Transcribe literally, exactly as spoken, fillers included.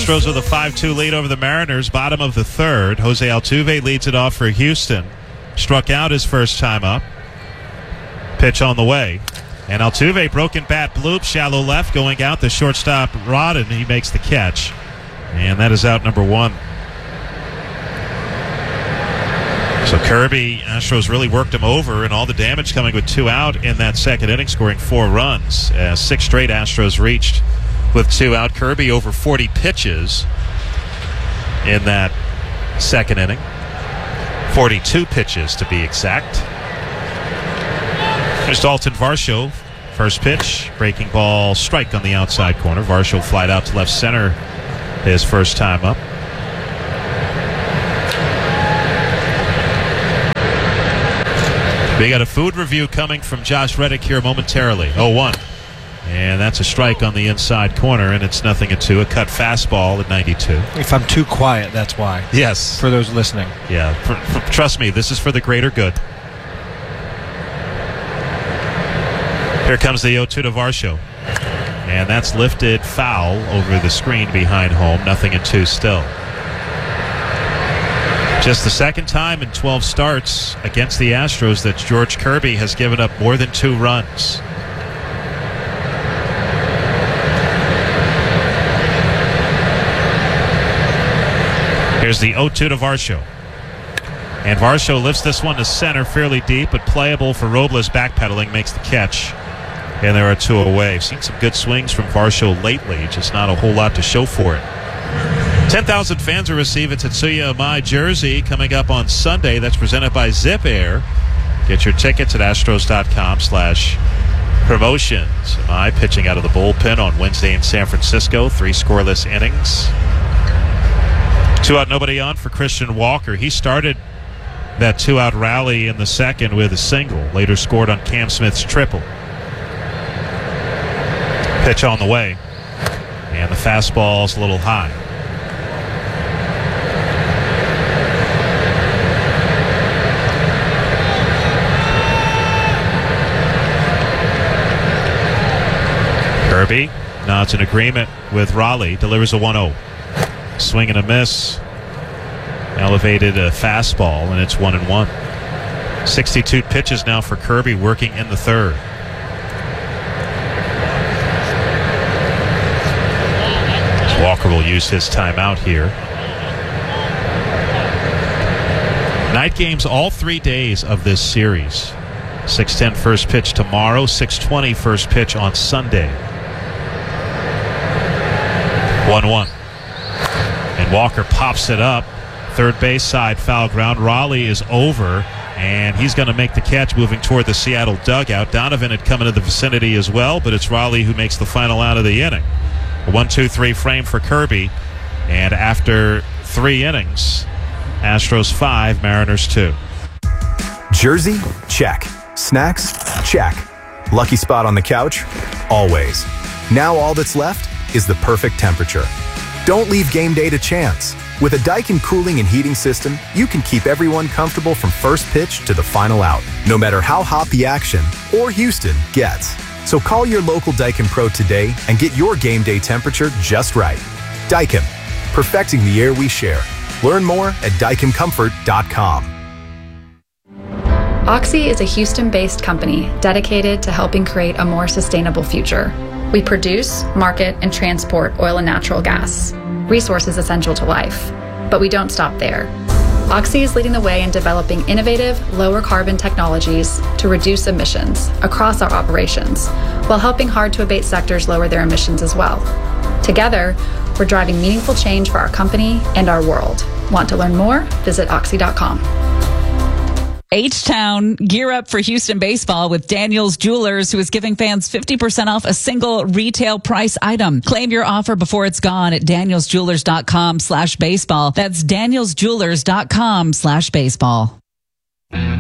Astros with a five two lead over the Mariners, bottom of the third. Jose Altuve leads it off for Houston. Struck out his first time up. Pitch on the way. And Altuve, broken bat bloop, shallow left, going out the shortstop rod, and he makes the catch. And that is out number one. So Kirby, Astros really worked him over, and all the damage coming with two out in that second inning, scoring four runs. Uh, six straight Astros reached with two out. Kirby over forty pitches in that second inning. forty-two pitches to be exact. There's Dalton Varsho. First pitch, breaking ball, strike on the outside corner. Varsho flied out to left center his first time up. We got a food review coming from Josh Reddick here momentarily. oh one. And that's a strike on the inside corner, and it's nothing at two. A cut fastball at ninety-two. If I'm too quiet, that's why. Yes. For those listening. Yeah. For, for, trust me, this is for the greater good. Here comes the oh two to Varsho. And that's lifted foul over the screen behind home. Nothing at two still. Just the second time in twelve starts against the Astros that George Kirby has given up more than two runs. Here's the oh two to Varsho. And Varsho lifts this one to center fairly deep, but playable for Robles. Backpedaling, makes the catch. And there are two away. I've seen some good swings from Varsho lately, just not a whole lot to show for it. ten thousand fans will receive a Tetsuya Amai jersey coming up on Sunday. That's presented by Zip Air. Get your tickets at astros.com slash promotions. Amai pitching out of the bullpen on Wednesday in San Francisco. Three scoreless innings. Two out, nobody on for Christian Walker. He started that two-out rally in the second with a single. Later scored on Cam Smith's triple. Pitch on the way. And the fastball's a little high. Kirby nods in agreement with Raleigh. Delivers a one oh. Swing and a miss. Elevated a fastball, and it's one and one. sixty-two pitches now for Kirby, working in the third. Walker will use his timeout here. Night games all three days of this series. six ten first pitch tomorrow, six twenty first pitch on Sunday. one one. And Walker pops it up. Third base side foul ground. Raleigh is over, and he's going to make the catch moving toward the Seattle dugout. Donovan had come into the vicinity as well, but it's Raleigh who makes the final out of the inning. A one two three frame for Kirby, and after three innings, Astros five, Mariners two. Jersey? Check. Snacks? Check. Lucky spot on the couch? Always. Now all that's left is the perfect temperature. Don't leave game day to chance. With a Daikin cooling and heating system, you can keep everyone comfortable from first pitch to the final out, no matter how hot the action or Houston gets. So call your local Daikin Pro today and get your game day temperature just right. Daikin, perfecting the air we share. Learn more at daikin comfort dot com. Oxy is a Houston-based company dedicated to helping create a more sustainable future. We produce, market, and transport oil and natural gas, resources essential to life. But we don't stop there. Oxy is leading the way in developing innovative, lower carbon technologies to reduce emissions across our operations, while helping hard-to-abate sectors lower their emissions as well. Together, we're driving meaningful change for our company and our world. Want to learn more? Visit oxy dot com. H-Town, gear up for Houston baseball with Daniels Jewelers, who is giving fans fifty percent off a single retail price item. Claim your offer before it's gone at daniels jewelers dot com slash baseball. That's daniels jewelers dot com slash baseball.